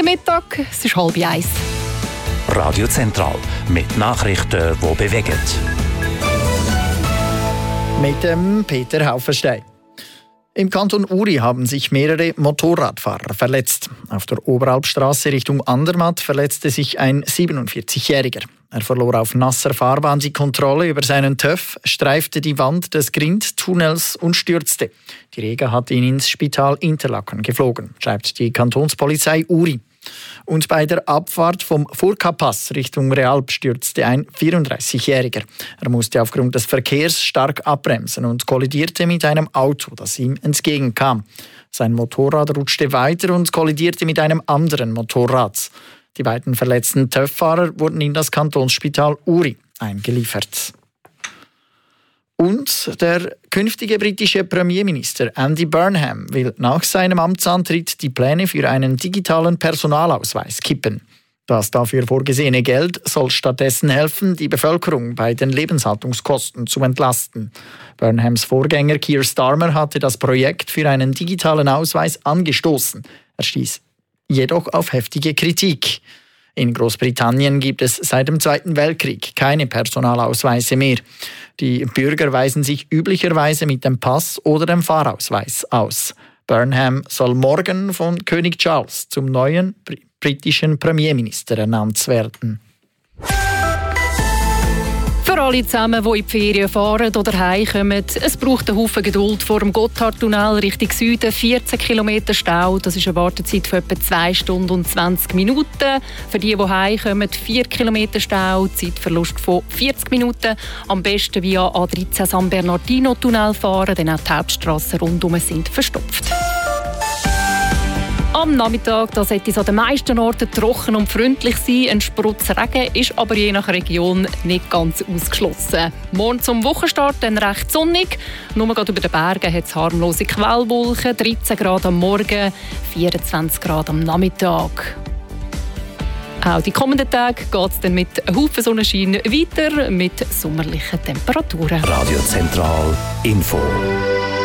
Mittag, es ist 12:30. Radio Zentral mit Nachrichten, die bewegen. Mit dem Peter Haufenstein. Im Kanton Uri haben sich mehrere Motorradfahrer verletzt. Auf der Oberalpstraße Richtung Andermatt verletzte sich ein 47-Jähriger. Er verlor auf nasser Fahrbahn die Kontrolle über seinen TÜV, streifte die Wand des Grindtunnels und stürzte. Die Rega hat ihn ins Spital Interlaken geflogen, schreibt die Kantonspolizei Uri. Und bei der Abfahrt vom Furka-Pass Richtung Realp stürzte ein 34-Jähriger. Er musste aufgrund des Verkehrs stark abbremsen und kollidierte mit einem Auto, das ihm entgegenkam. Sein Motorrad rutschte weiter und kollidierte mit einem anderen Motorrad. Die beiden verletzten TÜV-Fahrer wurden in das Kantonsspital Uri eingeliefert. Und der künftige britische Premierminister Andy Burnham will nach seinem Amtsantritt die Pläne für einen digitalen Personalausweis kippen. Das dafür vorgesehene Geld soll stattdessen helfen, die Bevölkerung bei den Lebenshaltungskosten zu entlasten. Burnhams Vorgänger Keir Starmer hatte das Projekt für einen digitalen Ausweis angestoßen. Er stieß jedoch auf heftige Kritik. In Großbritannien gibt es seit dem Zweiten Weltkrieg keine Personalausweise mehr. Die Bürger weisen sich üblicherweise mit dem Pass oder dem Fahrausweis aus. Burnham soll morgen von König Charles zum neuen britischen Premierminister ernannt werden. Für alle zusammen, die in die Ferien fahren oder heimkommen, es braucht einen Haufen Geduld vor dem Gotthardtunnel Richtung Süden. 14 Kilometer Stau, das ist eine Wartezeit von etwa 2 Stunden und 20 Minuten. Für die heimkommen, 4 Kilometer Stau, Zeitverlust von 40 Minuten. Am besten via A13 San Bernardino-Tunnel fahren, denn auch die Hauptstrassen rundum sind verstopft. Am Nachmittag sollte es an den meisten Orten trocken und freundlich sein. Ein Sprutz Regen ist aber je nach Region nicht ganz ausgeschlossen. Morgen zum Wochenstart dann recht sonnig. Nur gerade über den Bergen hat es harmlose Quellwolken. 13 Grad am Morgen, 24 Grad am Nachmittag. Auch die kommenden Tage geht es dann mit einem Haufen Sonnenschein weiter mit sommerlichen Temperaturen. Radio Zentral Info.